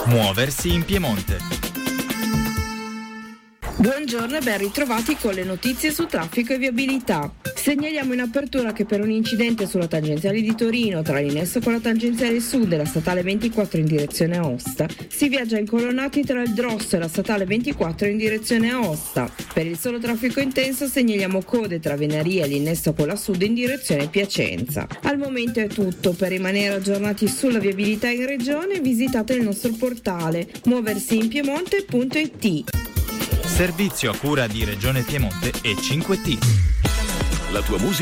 Muoversi in Piemonte. Buongiorno e ben ritrovati con le notizie su traffico e viabilità. Segnaliamo in apertura che per un incidente sulla tangenziale di Torino tra l'innesso con la tangenziale sud e la statale 24 in direzione Aosta si viaggia incolonnati tra il Drosso e la statale 24 in direzione Aosta. Per il solo traffico intenso segnaliamo code tra Venaria e l'innesso con la sud in direzione Piacenza. Al momento è tutto. Per rimanere aggiornati sulla viabilità in regione visitate il nostro portale muoversiinpiemonte.it. Servizio a cura di Regione Piemonte e 5T. La tua musica